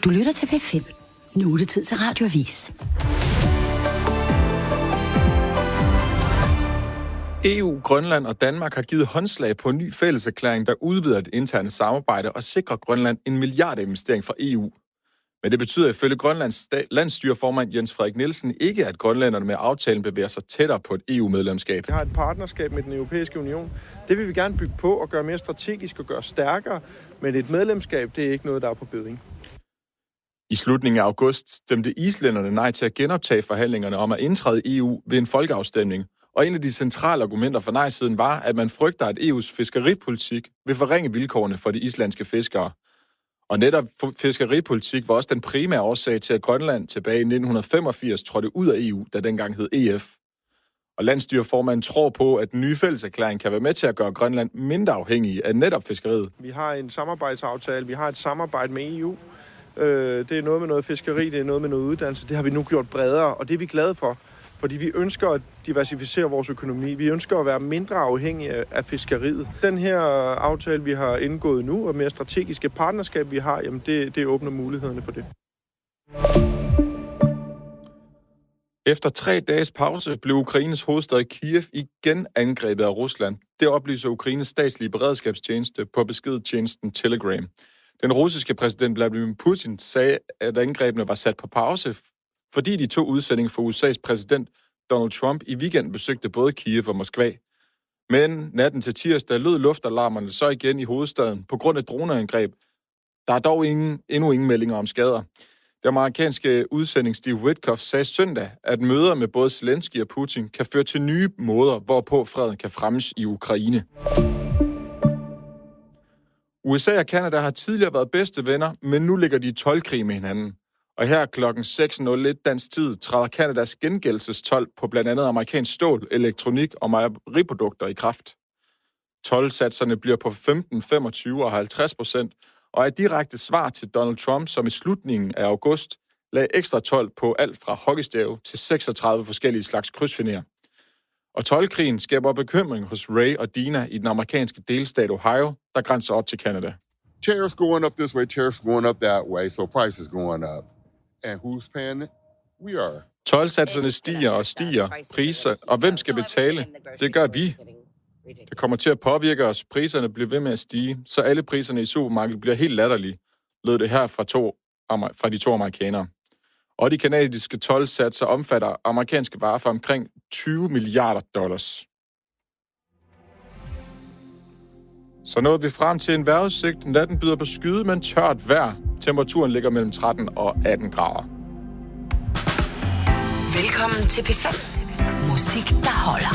Du lytter til P5. Nu er det tid til Radioavis. EU, Grønland og Danmark har givet håndslag på en ny fælleserklæring, der udvider det interne samarbejde og sikrer Grønland en milliardinvestering fra EU. Men det betyder ifølge Grønlands landsstyreformand Jens Frederik Nielsen ikke, at grønlænderne med aftalen bevæger sig tættere på et EU-medlemskab. Vi har et partnerskab med den europæiske union. Det vil vi gerne bygge på og gøre mere strategisk og gøre stærkere. Men et medlemskab, det er ikke noget, der er på beding. I slutningen af august stemte islænderne nej til at genoptage forhandlingerne om at indtræde i EU ved en folkeafstemning. Og en af de centrale argumenter for nej-siden var, at man frygter, at EU's fiskeripolitik vil forringe vilkårene for de islandske fiskere. Og netop fiskeripolitik var også den primære årsag til, at Grønland tilbage i 1985 trådte ud af EU, der dengang hed EF. Og landsstyreformanden tror på, at den nye fælleserklæring kan være med til at gøre Grønland mindre afhængig af netop fiskeriet. Vi har en samarbejdsaftale, vi har et samarbejde med EU. Det er noget med noget fiskeri, det er noget med noget uddannelse. Det har vi nu gjort bredere, og det er vi glade for. Fordi vi ønsker at diversificere vores økonomi. Vi ønsker at være mindre afhængige af fiskeriet. Den her aftale, vi har indgået nu, og mere strategiske partnerskab, vi har, jamen det åbner mulighederne for det. Efter 3 dages pause blev Ukraines hovedstad Kiev igen angrebet af Rusland. Det oplyser Ukraines statslige beredskabstjeneste på beskedtjenesten Telegram. Den russiske præsident Vladimir Putin sagde, at angrebene var sat på pause, fordi de 2 udsendinger for USA's præsident Donald Trump i weekenden besøgte både Kiev og Moskva. Men natten til tirsdag lød luftalarmerne så igen i hovedstaden på grund af droneangreb. Der er dog endnu ingen meldinger om skader. Det amerikanske udsending Steve Witkoff sagde søndag, at møder med både Zelensky og Putin kan føre til nye måder, hvorpå freden kan fremmes i Ukraine. USA og Canada har tidligere været bedste venner, men nu ligger de i toldkrig med hinanden. Og her klokken 6.01 dansk tid træder Canadas gengældelsestold på blandt andet amerikansk stål, elektronik og mejeriprodukter i kraft. Toldsatserne bliver på 15, 25 og 50%, og er direkte svar til Donald Trump, som i slutningen af august lagde ekstra told på alt fra hockeystave til 36 forskellige slags krydsfinér. Og toldkrigen skaber bekymring hos Ray og Dina i den amerikanske delstat Ohio, der grænser op til Canada. Tariffs going up this way, tariffs going up that way, so prices going up. And who's paying it? We are. Toldsatserne stiger og stiger, priser, og hvem skal betale? Det gør vi. Det kommer til at påvirke os. Priserne bliver ved med at stige, så alle priserne i supermarkedet bliver helt latterlige, lød det her fra de 2 amerikanere. Og de kanadiske toldsatser omfatter amerikanske varer for omkring $20 milliarder. Så nåede vi frem til en vejrudsigt. Natten byder på skyde, men tørt vejr. Temperaturen ligger mellem 13 og 18 grader. Velkommen til P5. Musik, der holder.